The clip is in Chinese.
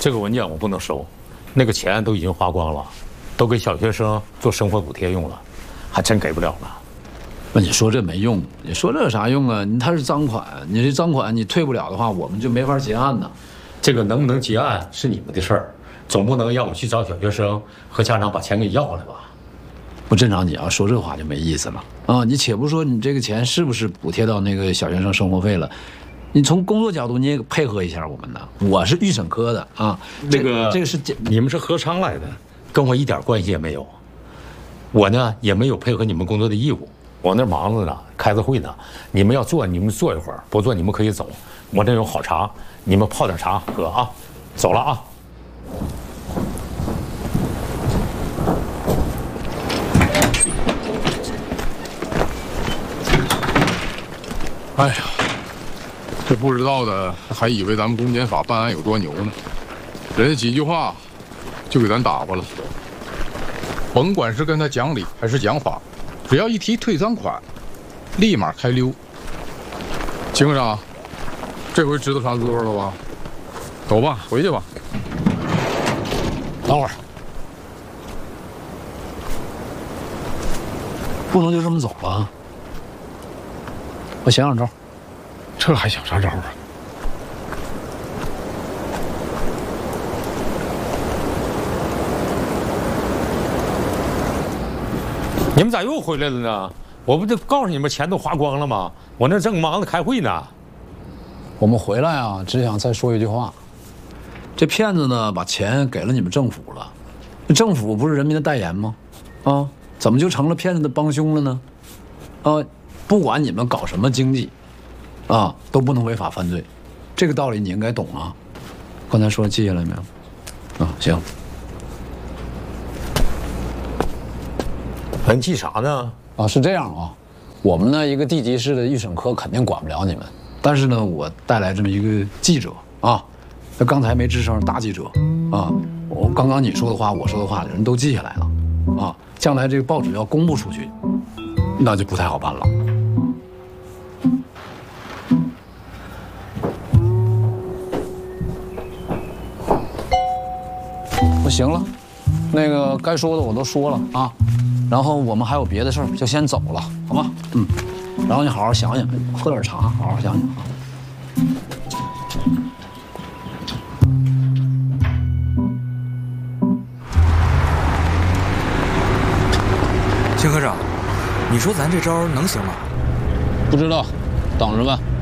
这个文件我不能收，那个钱都已经花光了，都给小学生做生活补贴用了，还真给不了了。 那你说这没用，你说这有啥用啊？他是赃款，你这赃款你退不了的话，我们就没法结案呢。 这个能不能结案是你们的事儿，总不能让我去找小学生和家长把钱给要了吧？ 不，镇长，你要说这话就没意思了啊！你且不说你这个钱是不是补贴到那个小学生生活费了，你从工作角度你也配合一下我们呢。我是预审科的啊，这个是你们是合商来的，跟我一点关系也没有。我呢也没有配合你们工作的义务。我那忙着呢，开着会呢。你们要做，你们坐一会儿；不做，你们可以走。我这有好茶，你们泡点茶喝啊。走了啊。 哎呀，这不知道的还以为咱们公检法办案有多牛呢，人家几句话就给咱打发了。甭管是跟他讲理还是讲法。只要一提退赃款，立马开溜。秦科长，这回知道啥滋味了吧？走吧，回去吧。 等会儿，不能就这么走吧？我想想招。 这还想啥招啊？ 你们咋又回来了呢？我不就告诉你们钱都花光了吗？我那正忙着开会呢。 我们回来啊，只想再说一句话：这骗子呢，把钱给了你们政府了，政府不是人民的代言吗？啊，怎么就成了骗子的帮凶了呢？啊，不管你们搞什么经济，啊，都不能违法犯罪，这个道理你应该懂啊。刚才说记下来没有？啊，行。 咱记啥呢？ 啊，是这样啊，我们呢一个地级市的预审科肯定管不了你们，但是呢，我带来这么一个记者啊，那刚才没吱声，大记者啊，我刚刚你说的话，我说的话，人都记下来了啊，将来这个报纸要公布出去，那就不太好办了。不行了，那个该说的我都说了啊。然后我们还有别的事儿，就先走了，好吗？嗯。然后你好好想想，喝点茶，好好想想啊。 秦科长，你说咱这招能行吗？ 不知道，等着吧。